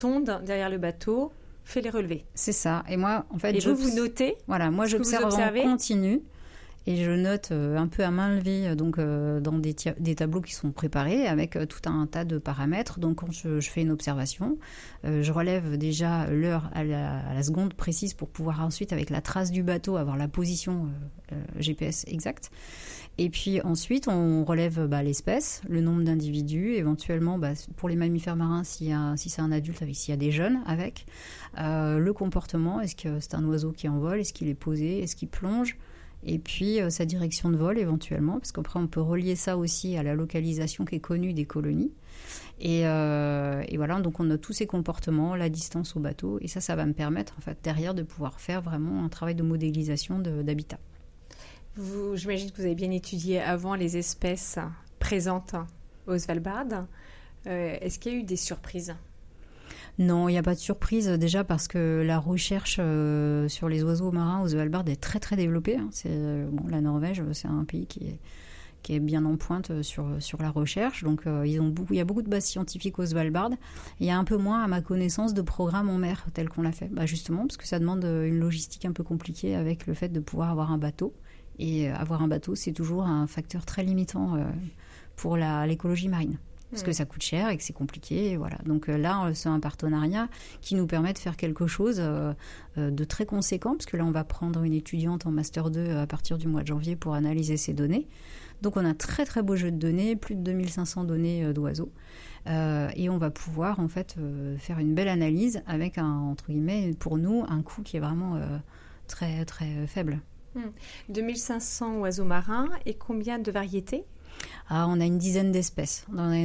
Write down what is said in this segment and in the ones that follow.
sonde derrière le bateau fait les relevés. C'est ça. Et moi, en fait, et vous notez. Voilà, moi j'observe en continu. Et je note un peu à main levée donc, dans des tableaux qui sont préparés avec tout un tas de paramètres. Donc quand je fais une observation, je relève déjà l'heure à la seconde précise pour pouvoir ensuite, avec la trace du bateau, avoir la position GPS exacte. Et puis ensuite, on relève l'espèce, le nombre d'individus, éventuellement pour les mammifères marins, si c'est un adulte, s'il y a des jeunes avec, le comportement, est-ce que c'est un oiseau qui envole, est-ce qu'il est posé, est-ce qu'il plonge, et puis sa direction de vol éventuellement, parce qu'après on peut relier ça aussi à la localisation qui est connue des colonies. Et voilà, donc on note tous ces comportements, la distance au bateau, et ça va me permettre en fait derrière de pouvoir faire vraiment un travail de modélisation d'habitat. J'imagine que vous avez bien étudié avant les espèces présentes au Svalbard. Est-ce qu'il y a eu des surprises ? Non, il n'y a pas de surprise, déjà parce que la recherche sur les oiseaux marins au Svalbard est très très développée. La Norvège, c'est un pays qui est bien en pointe sur la recherche. Donc il y a beaucoup de bases scientifiques au Svalbard. Il y a un peu moins, à ma connaissance, de programmes en mer tel qu'on l'a fait. Justement, parce que ça demande une logistique un peu compliquée avec le fait de pouvoir avoir un bateau. Et avoir un bateau, c'est toujours un facteur très limitant pour l'écologie marine. Parce que ça coûte cher et que c'est compliqué. Voilà. Donc là, c'est un partenariat qui nous permet de faire quelque chose de très conséquent, parce que là, on va prendre une étudiante en Master 2 à partir du mois de janvier pour analyser ces données. Donc on a un très très beau jeu de données, plus de 2500 données d'oiseaux. Et on va pouvoir en fait faire une belle analyse avec entre guillemets, pour nous, un coût qui est vraiment très très faible. 2500 oiseaux marins et combien de variétés ? On a une dizaine d'espèces.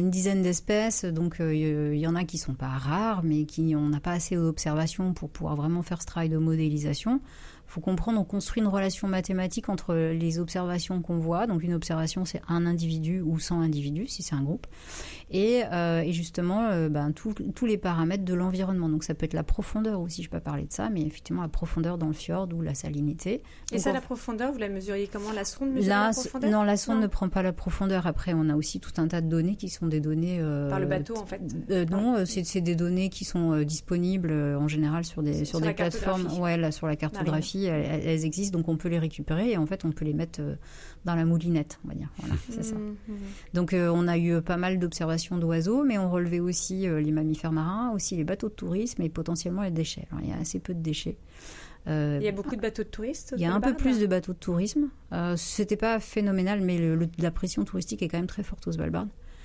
Donc il y en a qui ne sont pas rares, mais on n'a pas assez d'observations pour pouvoir vraiment faire ce travail de modélisation. Il faut comprendre, on construit une relation mathématique entre les observations qu'on voit. Donc une observation, c'est un individu ou 100 individus, si c'est un groupe. Et justement, tous les paramètres de l'environnement. Donc ça peut être la profondeur aussi, je peux parler de ça, mais effectivement la profondeur dans le fjord ou la salinité. Et donc, la profondeur, vous la mesuriez comment ? La sonde mesure la profondeur ? Non, la sonde ne prend pas la profondeur. Après, on a aussi tout un tas de données qui sont des données... par le bateau, en fait ? Non, c'est des données qui sont disponibles en général sur des plateformes. Ouais, là, sur la cartographie, elles existent, donc on peut les récupérer et en fait, on peut les mettre dans la moulinette, on va dire. Voilà, c'est ça. Donc, on a eu pas mal d'observations d'oiseaux, mais on relevait aussi les mammifères marins, aussi les bateaux de tourisme et potentiellement les déchets. Alors, il y a assez peu de déchets. Il y a beaucoup de bateaux de touristes. Il y a un peu plus de bateaux de tourisme. C'était pas phénoménal, mais la pression touristique est quand même très forte au Svalbard.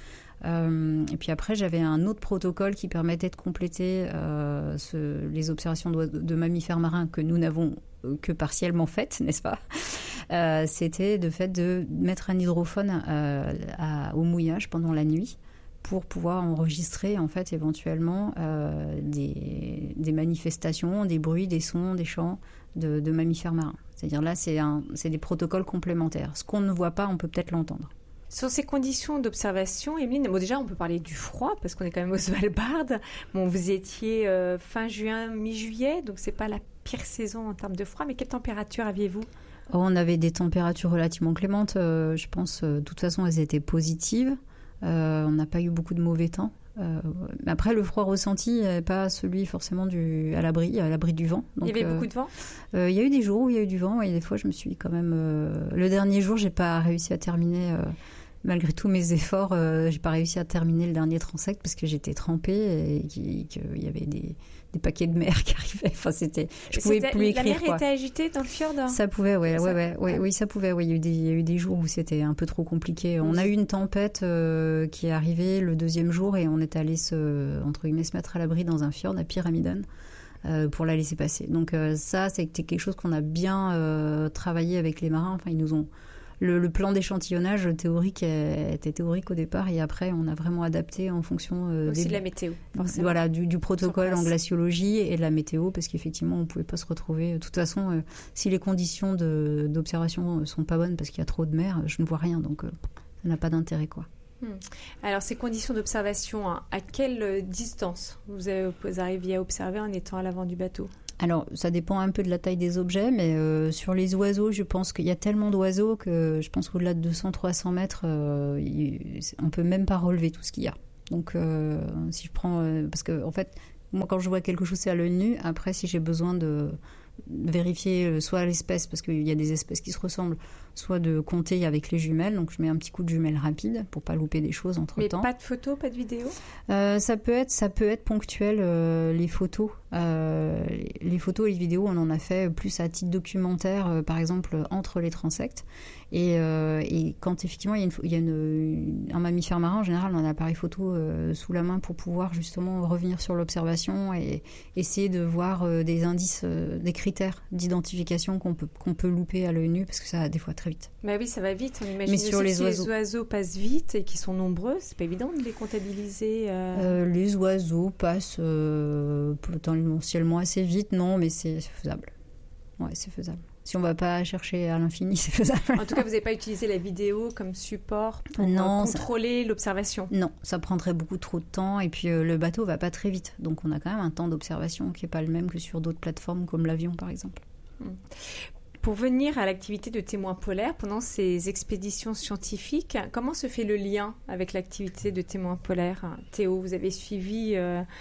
Et puis après, j'avais un autre protocole qui permettait de compléter les observations de mammifères marins que nous n'avons que partiellement faites, n'est-ce pas ? C'était de fait de mettre un hydrophone au mouillage pendant la nuit pour pouvoir enregistrer en fait éventuellement des manifestations, des bruits, des sons, des chants de mammifères marins. C'est-à-dire là, c'est des protocoles complémentaires. Ce qu'on ne voit pas, on peut peut-être l'entendre. Sur ces conditions d'observation, Emeline, déjà on peut parler du froid parce qu'on est quand même au Svalbard. Vous étiez fin juin, mi-juillet, donc c'est pas la pire saison en termes de froid, mais quelle température aviez-vous ? On avait des températures relativement clémentes, je pense. De toute façon, elles étaient positives. On n'a pas eu beaucoup de mauvais temps. Après, le froid ressenti n'est pas celui forcément à l'abri du vent. Donc, il y avait beaucoup de vent ? Il y a eu des jours où il y a eu du vent et des fois, je me suis quand même... le dernier jour, j'ai pas réussi à terminer... Malgré tous mes efforts, j'ai pas réussi à terminer le dernier transect parce que j'étais trempée et qu'il y avait des paquets de mer qui arrivaient. Enfin, je pouvais plus écrire. La mer était agitée dans le fjord ? Ça pouvait, oui, ça pouvait. Ouais, il y a eu des jours où c'était un peu trop compliqué. On a eu une tempête qui est arrivée le deuxième jour et on est allé entre guillemets se mettre à l'abri dans un fjord à Pyramiden. Pour la laisser passer. Donc ça, c'était quelque chose qu'on a bien travaillé avec les marins. Enfin, ils nous ont... Le plan d'échantillonnage théorique était théorique au départ et après on a vraiment adapté en fonction aussi de la météo, forcément. Voilà, du protocole en glaciologie et de la météo parce qu'effectivement on pouvait pas se retrouver. De toute façon, si les conditions d'observation sont pas bonnes parce qu'il y a trop de mer, je ne vois rien, donc ça n'a pas d'intérêt, quoi. Alors ces conditions d'observation, à quelle distance vous arriviez à observer en étant à l'avant du bateau ? Alors, ça dépend un peu de la taille des objets, mais sur les oiseaux, je pense qu'il y a tellement d'oiseaux que je pense qu'au-delà de 200-300 mètres, on peut même pas relever tout ce qu'il y a. Donc, si je prends... parce que, en fait, moi, quand je vois quelque chose, c'est à l'œil nu. Après, si j'ai besoin de vérifier soit l'espèce, parce qu'il y a des espèces qui se ressemblent, soit de compter avec les jumelles. Donc, je mets un petit coup de jumelles rapide pour pas louper des choses entre-temps. Mais pas de photos, pas de vidéos ça peut être ponctuel, les photos. Les photos et les vidéos, on en a fait plus à titre documentaire, par exemple, entre les transects. Et quand effectivement il y a un mammifère marin, en général, on a un appareil photo sous la main pour pouvoir justement revenir sur l'observation et essayer de voir des indices, des critères d'identification qu'on peut louper à l'œil nu, parce que ça va des fois très vite. Bah oui, ça va vite. On imagine Mais sur aussi les que oiseaux. les oiseaux passent vite et qu'ils sont nombreux. C'est pas évident de les comptabiliser. Les oiseaux passent potentiellement assez vite, non, mais c'est faisable. Ouais, c'est faisable. Si on ne va pas chercher à l'infini, c'est faisable. En tout cas, vous n'avez pas utilisé la vidéo comme support pour contrôler l'observation. Non, ça prendrait beaucoup trop de temps et puis le bateau ne va pas très vite. Donc on a quand même un temps d'observation qui n'est pas le même que sur d'autres plateformes comme l'avion par exemple. Pour venir à l'activité de témoin polaire pendant ces expéditions scientifiques, comment se fait le lien avec l'activité de témoin polaire ? Théo, vous avez suivi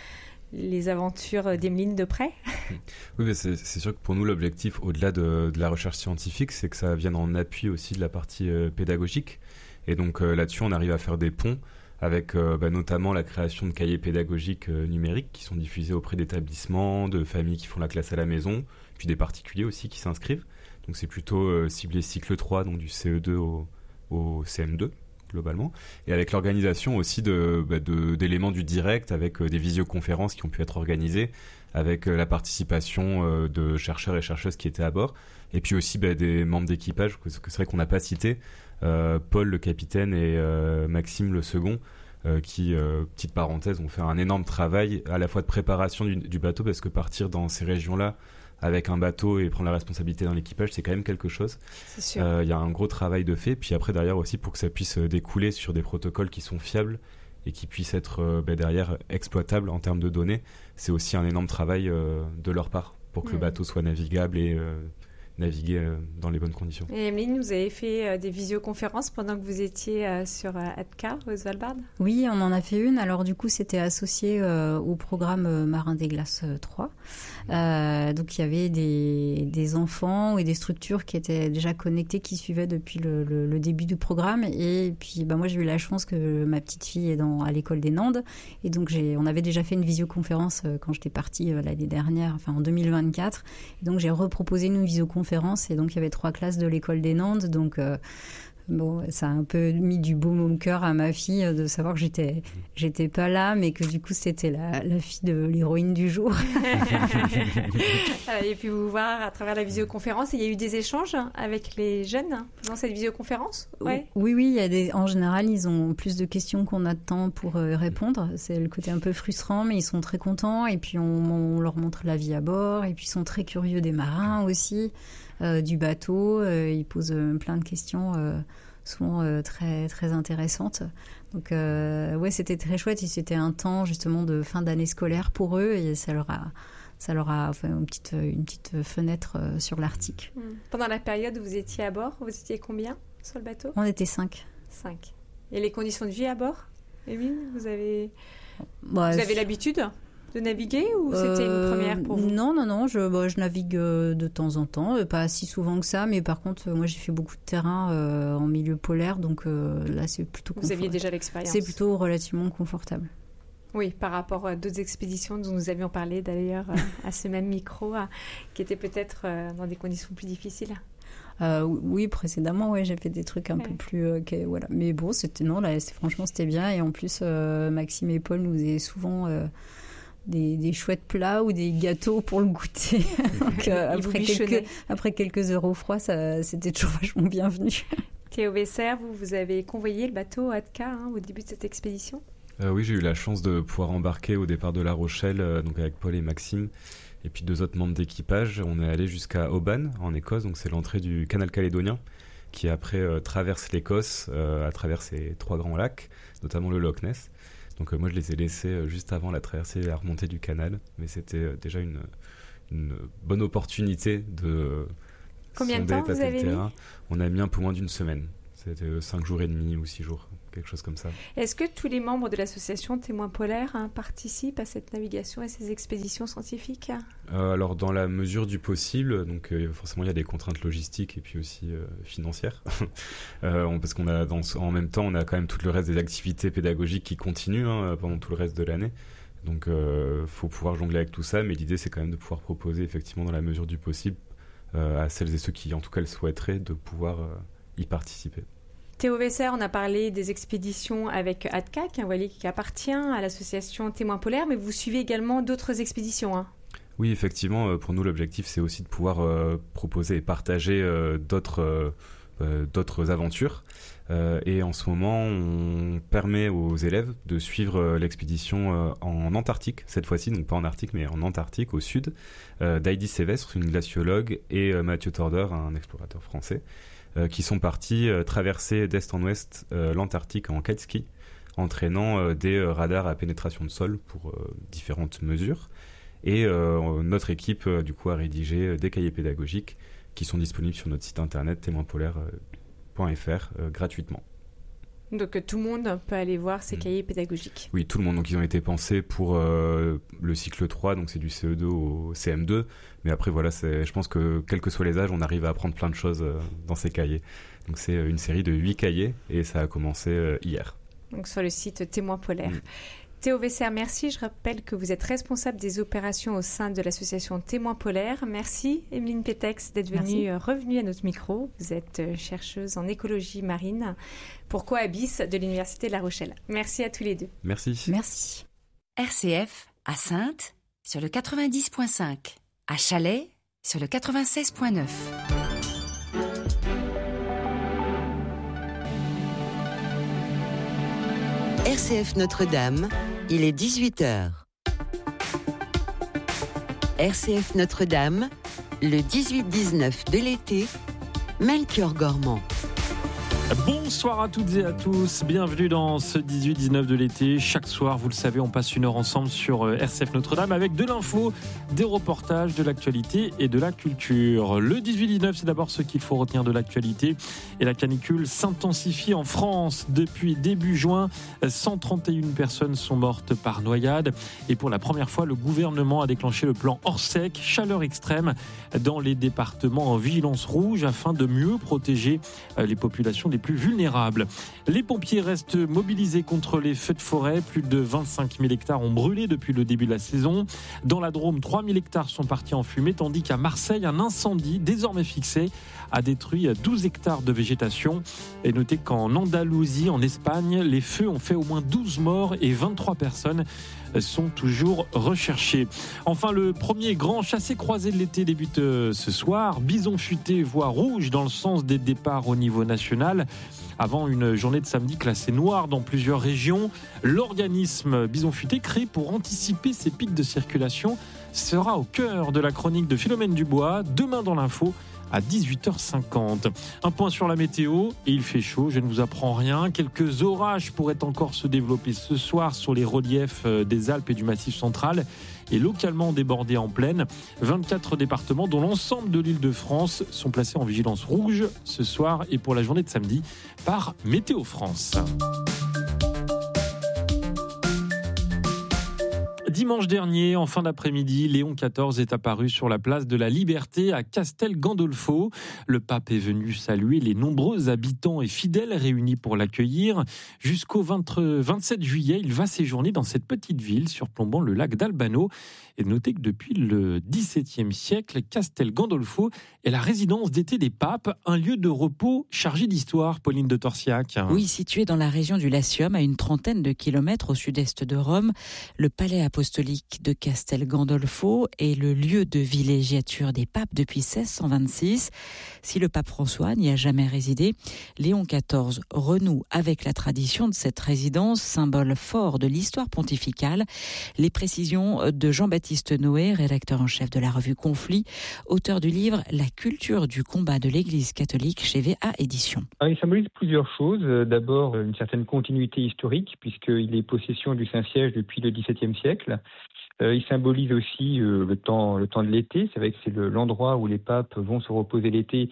les aventures d'Emeline de près ? Oui, mais c'est sûr que pour nous, l'objectif, au-delà de la recherche scientifique, c'est que ça vienne en appui aussi de la partie pédagogique. Et donc là-dessus, on arrive à faire des ponts avec notamment la création de cahiers pédagogiques numériques qui sont diffusés auprès d'établissements, de familles qui font la classe à la maison, puis des particuliers aussi qui s'inscrivent. Donc c'est plutôt ciblé cycle 3, donc du CE2 au CM2. Globalement, et avec l'organisation aussi d'éléments du direct, avec des visioconférences qui ont pu être organisées, avec la participation de chercheurs et chercheuses qui étaient à bord, et puis aussi des membres d'équipage, que c'est vrai qu'on n'a pas cité, Paul le capitaine et Maxime le second, qui, petite parenthèse, ont fait un énorme travail à la fois de préparation du bateau, parce que partir dans ces régions-là, avec un bateau et prendre la responsabilité dans l'équipage, c'est quand même quelque chose. C'est sûr. Il y a un gros travail de fait. Puis après, derrière aussi, pour que ça puisse découler sur des protocoles qui sont fiables et qui puissent être derrière exploitables en termes de données, c'est aussi un énorme travail de leur part pour que le bateau soit navigable et naviguer dans les bonnes conditions. Et Emeline, vous avez fait des visioconférences pendant que vous étiez sur Atka, au Svalbard ? Oui, on en a fait une. Alors du coup, c'était associé au programme Marin des Glaces 3. Donc il y avait des enfants et des structures qui étaient déjà connectées, qui suivaient depuis le début du programme. Et puis moi, j'ai eu la chance que ma petite fille est à l'école des Nandes. Et donc on avait déjà fait une visioconférence quand j'étais partie l'année dernière, enfin en 2024. Et donc j'ai reproposé une visioconférence. Et donc il y avait 3 classes de l'école des Nandes. Donc ça a un peu mis du baume au cœur à ma fille de savoir que j'étais pas là, mais que du coup c'était la fille de l'héroïne du jour. Et puis vous voir à travers la visioconférence. Il y a eu des échanges avec les jeunes dans cette visioconférence ? Ouais. Oui, en général, ils ont plus de questions qu'on a de temps pour répondre. C'est le côté un peu frustrant, mais ils sont très contents. Et puis on leur montre la vie à bord. Et puis ils sont très curieux des marins aussi, du bateau. Ils posent plein de questions souvent très, très intéressantes. Donc c'était très chouette. Et c'était un temps justement de fin d'année scolaire pour eux. Et ça leur a fait une petite fenêtre sur l'Arctique. Pendant la période où vous étiez à bord, vous étiez combien sur le bateau ? On était 5. 5. Et les conditions de vie à bord, Emeline, vous avez l'habitude de naviguer ou c'était une première pour vous ? Non, je navigue de temps en temps, pas si souvent que ça, mais par contre, moi j'ai fait beaucoup de terrain en milieu polaire, donc là c'est plutôt Vous aviez déjà l'expérience ? C'est plutôt relativement confortable. Oui, par rapport à d'autres expéditions dont nous avions parlé d'ailleurs à ce même micro, qui étaient peut-être dans des conditions plus difficiles. Oui, précédemment, j'ai fait des trucs un peu plus... voilà. Mais bon, franchement, c'était bien. Et en plus, Maxime et Paul nous faisaient souvent des chouettes plats ou des gâteaux pour le goûter. Donc, après quelques heures au froid, c'était toujours vachement bienvenu. Théo Besser, vous avez convoyé le bateau Atka au début de cette expédition ? Oui, j'ai eu la chance de pouvoir embarquer au départ de La Rochelle, donc avec Paul et Maxime, et puis 2 autres membres d'équipage. On est allé jusqu'à Oban, en Écosse, donc c'est l'entrée du canal calédonien, qui après traverse l'Écosse à travers ces 3 grands lacs, notamment le Loch Ness. Donc moi, je les ai laissés juste avant la traversée et la remontée du canal, mais c'était déjà une bonne opportunité de Combien de temps vous avez mis ? On a mis un peu moins d'1 semaine. C'était 5 jours et demi ou 6 jours. quelque chose comme ça. Est-ce que tous les membres de l'association Témoins polaires participent à cette navigation et ces expéditions scientifiques ? Alors dans la mesure du possible, donc forcément il y a des contraintes logistiques et puis aussi financières, parce qu'on a en même temps on a quand même tout le reste des activités pédagogiques qui continuent pendant tout le reste de l'année. Donc faut pouvoir jongler avec tout ça, mais l'idée c'est quand même de pouvoir proposer effectivement dans la mesure du possible à celles et ceux qui en tout cas le souhaiteraient de pouvoir y participer. Théo Wesser, on a parlé des expéditions avec ATCA, qui est un voilier qui appartient à l'association Témoins polaires, mais vous suivez également d'autres expéditions. Oui, effectivement, pour nous l'objectif c'est aussi de pouvoir proposer et partager d'autres aventures. Et en ce moment, on permet aux élèves de suivre l'expédition en Antarctique, cette fois-ci, donc pas en Arctique, mais en Antarctique, au sud, d'Heidi Sévestre, une glaciologue, et Mathieu Torder, un explorateur français, qui sont partis traverser d'est en ouest l'Antarctique en kite-ski, entraînant des radars à pénétration de sol pour différentes mesures. Et notre équipe, du coup, a rédigé des cahiers pédagogiques qui sont disponibles sur notre site internet témoinspolaires.fr gratuitement. Donc tout le monde peut aller voir ces cahiers pédagogiques. Oui, tout le monde. Donc ils ont été pensés pour le cycle 3, donc c'est du CE2 au CM2. Mais après, voilà, je pense que quels que soient les âges, on arrive à apprendre plein de choses dans ces cahiers. Donc c'est une série de 8 cahiers et ça a commencé hier. Donc sur le site Témoins polaires. Théo Wesser, merci. Je rappelle que vous êtes responsable des opérations au sein de l'association Témoins polaires. Merci, Emeline Pétex, d'être revenue à notre micro. Vous êtes chercheuse en écologie marine pour Coabis de l'Université de La Rochelle. Merci à tous les deux. Merci. Merci. RCF à Saintes sur le 90.5, à Chalais sur le 96.9. RCF Notre-Dame, il est 18h. RCF Notre-Dame, le 18-19 de l'été, Melchior Gormand. Bonsoir à toutes et à tous, bienvenue dans ce 18-19 de l'été. Chaque soir, vous le savez, on passe une heure ensemble sur RCF Notre-Dame avec de l'info, des reportages, de l'actualité et de la culture. Le 18-19, c'est d'abord ce qu'il faut retenir de l'actualité. Et la canicule s'intensifie en France. Depuis début juin, 131 personnes sont mortes par noyade. Et pour la première fois, le gouvernement a déclenché le plan Orsec, chaleur extrême, dans les départements en vigilance rouge afin de mieux protéger les populations les plus vulnérables. Les pompiers restent mobilisés contre les feux de forêt. Plus de 25 000 hectares ont brûlé depuis le début de la saison. Dans la Drôme, 3 000 hectares sont partis en fumée, tandis qu'à Marseille, un incendie désormais fixé a détruit 12 hectares de végétation. Et notez qu'en Andalousie, en Espagne, les feux ont fait au moins 12 morts et 23 personnes sont toujours recherchés. Enfin, le premier grand chassé-croisé de l'été débute ce soir. Bison futé voit rouge dans le sens des départs au niveau national. Avant une journée de samedi classée noire dans plusieurs régions, l'organisme Bison futé, créé pour anticiper ces pics de circulation, sera au cœur de la chronique de Philomène Dubois, demain dans l'info, à 18h50. Un point sur la météo, et il fait chaud, je ne vous apprends rien. Quelques orages pourraient encore se développer ce soir sur les reliefs des Alpes et du Massif central, et localement débordés en plaine. 24 départements, dont l'ensemble de l'Île-de-France, sont placés en vigilance rouge ce soir et pour la journée de samedi par Météo France. Dimanche dernier, en fin d'après-midi, Léon XIV est apparu sur la place de la Liberté à Castel Gandolfo. Le pape est venu saluer les nombreux habitants et fidèles réunis pour l'accueillir. Jusqu'au 27 juillet, il va séjourner dans cette petite ville surplombant le lac d'Albano. Et notez que depuis le XVIIe siècle, Castel Gandolfo est la résidence d'été des papes, un lieu de repos chargé d'histoire, Pauline de Torsiac. Oui, situé dans la région du Latium, à une trentaine de kilomètres au sud-est de Rome, le palais apostolique de Castel Gandolfo est le lieu de villégiature des papes depuis 1626. Si le pape François n'y a jamais résidé, Léon XIV renoue avec la tradition de cette résidence, symbole fort de l'histoire pontificale. Les précisions de Jean-Baptiste Noé, rédacteur en chef de la revue Conflit, auteur du livre « La culture du combat de l'Église catholique » chez VA Éditions. Il symbolise plusieurs choses. D'abord, une certaine continuité historique, puisqu'il est possession du Saint-Siège depuis le XVIIe siècle. Il symbolise aussi le temps de l'été. C'est vrai que c'est l'endroit où les papes vont se reposer l'été,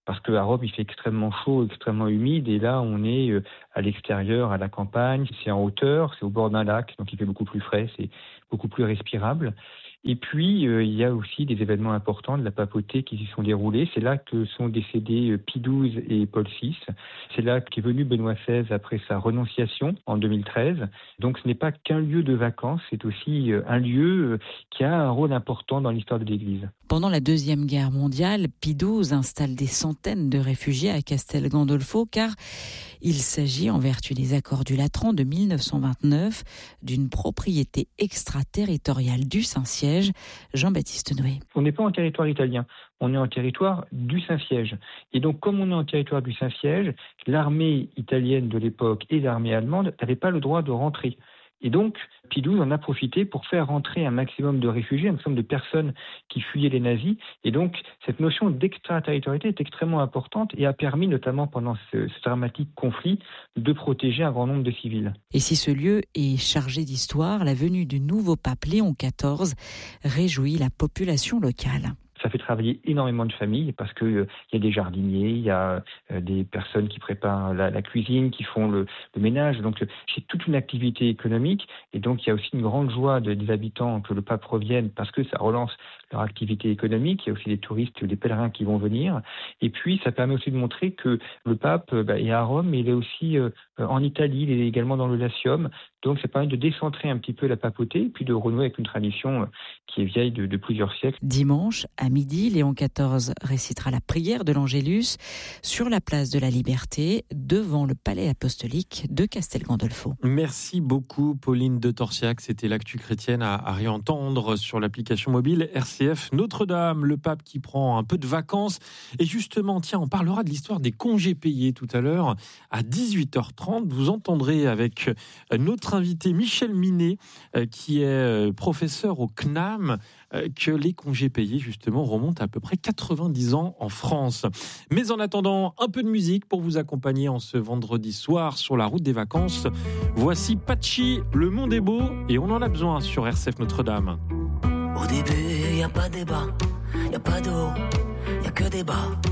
parce qu'à Rome, il fait extrêmement chaud, extrêmement humide, et là, on est à l'extérieur, à la campagne, c'est en hauteur, c'est au bord d'un lac, donc il fait beaucoup plus frais, c'est beaucoup plus respirable. Et puis, il y a aussi des événements importants de la papauté qui s'y sont déroulés. C'est là que sont décédés Pie XII et Paul VI. C'est là qu'est venu Benoît XVI après sa renonciation en 2013. Donc, ce n'est pas qu'un lieu de vacances, c'est aussi un lieu qui a un rôle important dans l'histoire de l'Église. Pendant la Deuxième Guerre mondiale, Pie XII installe des centaines de réfugiés à Castel Gandolfo car il s'agit, en vertu des accords du Latran de 1929, d'une propriété extraterritoriale du Saint-Siège. Jean-Baptiste Noé. On n'est pas en territoire italien, on est en territoire du Saint-Siège. Et donc, comme on est en territoire du Saint-Siège, l'armée italienne de l'époque et l'armée allemande n'avaient pas le droit de rentrer. Et donc, Pie XII en a profité pour faire rentrer un maximum de réfugiés, un maximum de personnes qui fuyaient les nazis. Et donc, cette notion d'extraterritorialité est extrêmement importante et a permis, notamment pendant ce dramatique conflit, de protéger un grand nombre de civils. Et si ce lieu est chargé d'histoire, la venue du nouveau pape Léon XIV réjouit la population locale. Ça fait travailler énormément de familles parce qu'il y a des jardiniers, il y a des personnes qui préparent la cuisine, qui font le ménage. Donc c'est toute une activité économique et donc il y a aussi une grande joie des habitants que le pape revienne parce que ça relance leur activité économique. Il y a aussi des touristes, des pèlerins qui vont venir. Et puis ça permet aussi de montrer que le pape est à Rome, mais il est aussi en Italie, il est également dans le Latium. Donc ça permet de décentrer un petit peu la papauté et puis de renouer avec une tradition qui est vieille de plusieurs siècles. Dimanche, à midi, Léon XIV récitera la prière de l'Angélus sur la place de la Liberté, devant le palais apostolique de Castel Gandolfo. Merci beaucoup Pauline de Torsiac. C'était l'actu chrétienne à réentendre sur l'application mobile RCF Notre-Dame. Le pape qui prend un peu de vacances. Et justement, tiens, on parlera de l'histoire des congés payés tout à l'heure à 18h30. Vous entendrez avec notre invité Michel Minet, qui est professeur au CNAM, que les congés payés justement remontent à peu près 90 ans en France. Mais en attendant, un peu de musique pour vous accompagner en ce vendredi soir sur la route des vacances. Voici Patchy, Le Monde est beau et on en a besoin sur RCF Notre-Dame. Au début, y a pas de débat, y a pas de haut, y a que des bas.